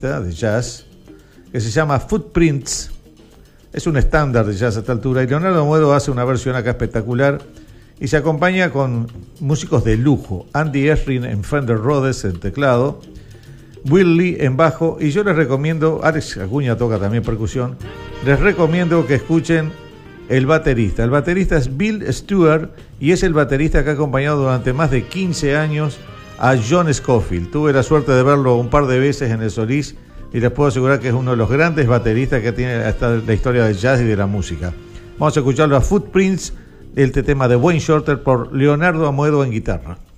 de jazz que se llama Footprints. Es un estándar de jazz a esta altura y Leonardo Amoedo hace una versión acá espectacular y se acompaña con músicos de lujo: Andy Esrin en Fender Rhodes en teclado, Will Lee en bajo, y yo les recomiendo, Alex Acuña toca también percusión, les recomiendo que escuchen el baterista. El baterista es Bill Stewart y es el baterista que ha acompañado durante más de 15 años a John Scofield. Tuve la suerte de verlo un par de veces en el Solís y les puedo asegurar que es uno de los grandes bateristas que tiene hasta la historia del jazz y de la música. Vamos a escucharlo a Footprints, el tema de Wayne Shorter por Leonardo Amoedo en guitarra.